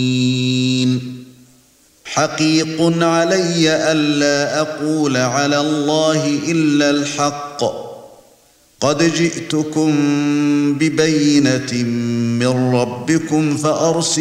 حقيق علي ألا أقول على الله إلا الحق قد جئتكم ببينة من ربكم فأرسلوا